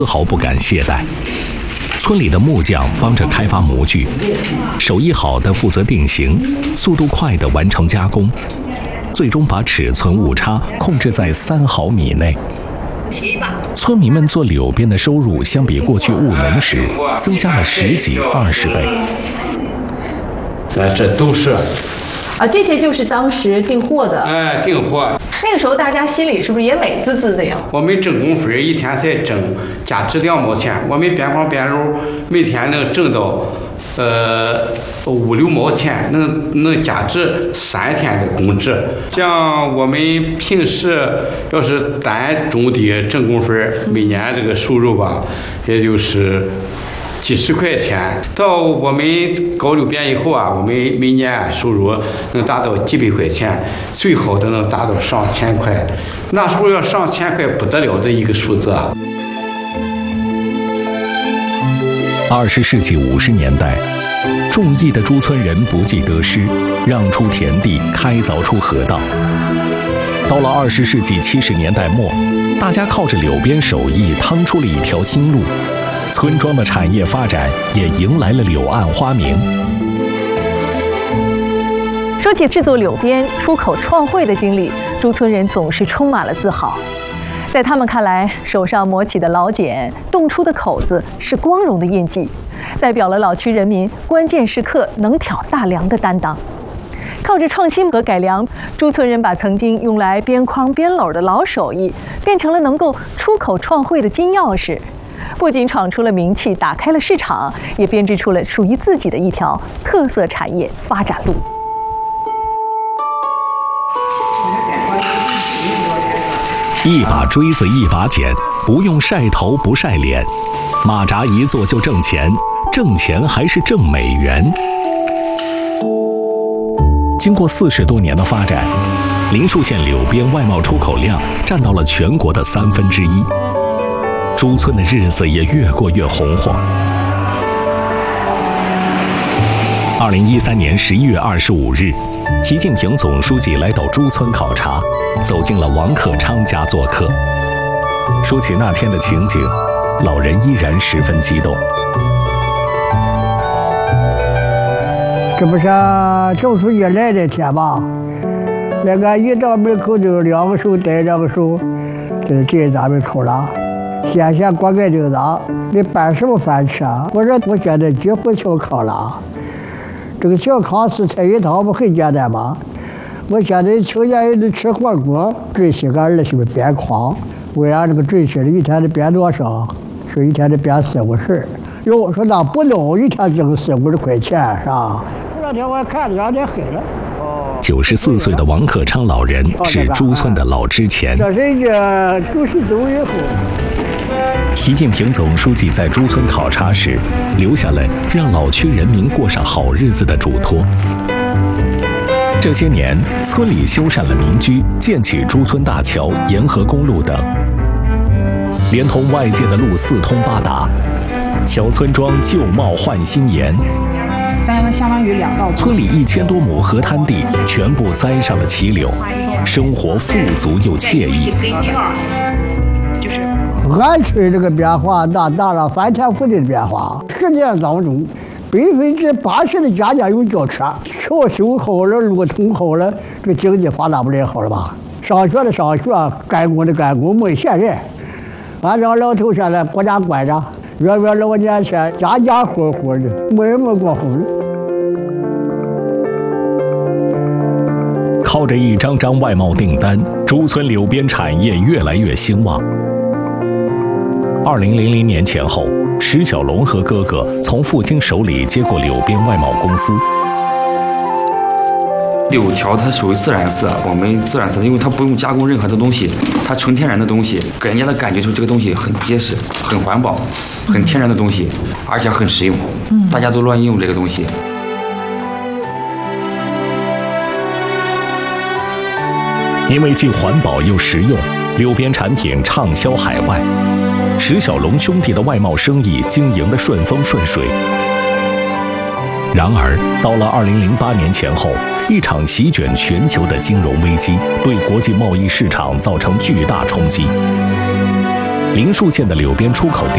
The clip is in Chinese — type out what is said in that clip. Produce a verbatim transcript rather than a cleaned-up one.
丝毫不敢懈怠。村里的木匠帮着开发模具，手艺好的负责定型，速度快的完成加工，最终把尺寸误差控制在三毫米内。村民们做柳编的收入相比过去务农时增加了十几二十倍。 呃，这都是啊，这些就是当时订货的。 哎，订货。 那个时候大家心里是不是也美滋滋的呀？ 我们挣工分一天才挣价值两毛钱，我们边框边路每天能挣到呃五六毛钱，能能价值三天的工资。像我们平时要是单种地挣工分，每年这个收入吧，也就是几十块钱。到我们搞柳编以后啊，我们每年收入能达到几百块钱，最好的能达到上千块。那时候要上千块不得了的一个数字啊。 二十世纪五十年代，众议的诸村人不计得失，让出田地，开凿出河道。到了二十世纪七十年代末，大家靠着柳编手艺趟出了一条新路。村庄的产业发展也迎来了柳暗花明。 说起制作柳编、出口创汇的经历，诸村人总是充满了自豪。在他们看来，手上磨起的老茧、冻出的口子是光荣的印记，代表了老区人民关键时刻能挑大梁的担当。靠着创新和改良，诸村人把曾经用来编筐编篓的老手艺，变成了能够出口创汇的金钥匙。不仅闯出了名气，打开了市场，也编织出了属于自己的一条特色产业发展路。 一把锥子一把剪，不用晒头不晒脸，马扎一做就挣钱，挣钱还是挣美元。经过四十多年的发展，灵树县柳编外贸出口量占到了全国的三分之一。诸村的日子也越过越红火。二零一三年十一月二十五日，习近平总书记来到诸村考察，走进了王克昌家做客。说起那天的情景，老人依然十分激动。 这不是总书记来的天吧？那个一到门口就两个手带两个手，这进咱们出了。先先锅盖就打，你办什么饭吃啊？我说我现在几乎小康了。这个小康是菜一汤不很简单吗？我现在青年人能吃火锅，准许俺儿媳妇编筐，为俺这个准许的一天得编多少？说一天得编四五十。哟，说那不能一天挣四五十块钱是吧？这两天我看着有点黑了。 九十四岁的王克昌老人是诸村的老支钱。 这是一个九十走以后。 习近平总书记在诸村考察时，留下了让老区人民过上好日子的嘱托。这些年，村里修缮了民居，建起诸村大桥、沿河公路等，连同外界的路四通八达，小村庄旧貌换新颜。 相当于两道。 村里一千多亩河滩地全部栽上了杞柳，生活富足又惬意。 俺村这个变化那大了翻天覆地的变化。十年当中，百分之八十的家家有轿车，桥修好了，路通好了，这个经济发达不了好了吧？上学的上学，干工的干工，没闲人。俺这老头现在国家管着，月月老年钱，家家户户的，没人没过红。 靠着一张张外贸订单，诸村柳编产业越来越兴旺。二零零零年前后，石小龙和哥哥从父亲手里接过柳编外贸公司。 柳条它属于自然色，我们自然色，因为它不用加工任何的东西，它纯天然的东西，给人家的感觉就是这个东西很结实、很环保、很天然的东西，而且很实用，大家都乱用这个东西。 因为既环保又实用，柳编产品畅销海外。石小龙兄弟的外贸生意经营得顺风顺水。然而，到了二零零八年前后，一场席卷全球的金融危机对国际贸易市场造成巨大冲击。灵树县的柳编出口